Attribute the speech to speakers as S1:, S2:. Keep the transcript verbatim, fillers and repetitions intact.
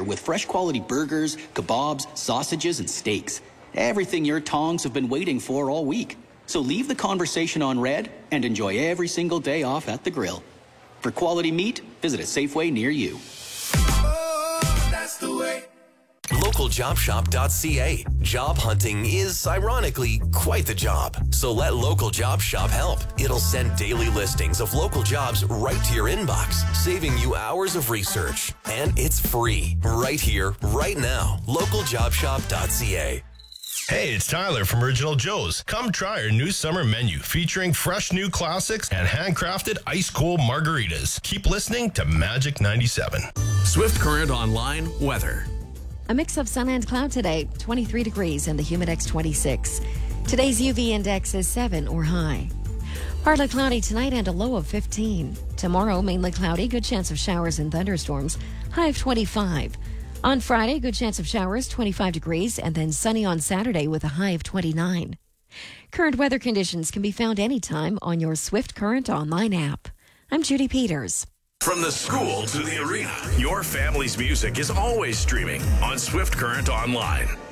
S1: here with fresh quality burgers, kebabs, sausages, and steaks. Everything your tongs have been waiting for all week. So leave the conversation on red and enjoy every single day off at the grill. For quality meat, visit a Safeway near you.
S2: Oh, that's the way. local job shop dot c a. Job hunting is, ironically, quite the job. So let Local Job Shop help. It'll send daily listings of local jobs right to your inbox, saving you hours of research. And it's free, right here, right now. local job shop dot c a.
S3: Hey, it's Tyler from Original Joe's. Come try our new summer menu featuring fresh new classics and handcrafted ice-cold margaritas. Keep listening to Magic ninety-seven.
S4: Swift Current Online weather.
S5: A mix of sun and cloud today, twenty-three degrees and the Humidex twenty-six. Today's U V index is seven or high. Partly cloudy tonight and a low of fifteen. Tomorrow, mainly cloudy, good chance of showers and thunderstorms, high of twenty-five. On Friday, good chance of showers, twenty-five degrees, and then sunny on Saturday with a high of twenty-nine. Current weather conditions can be found anytime on your Swift Current online app. I'm Judy Peters.
S4: From the school to the arena, your family's music is always streaming on Swift Current Online.